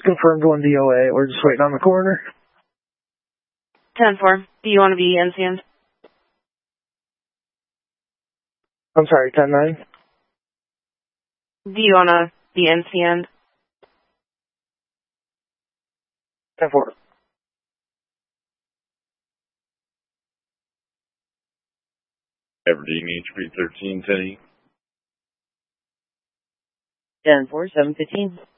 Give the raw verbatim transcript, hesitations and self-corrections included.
confirmed one D O A. We're just waiting on the coroner. ten four. Do you want to be N C N'd? I'm sorry, ten nine? Do you want to be N C N'd? ten four. Aberdeen H P thirteen ten. ten four, seven fifteen.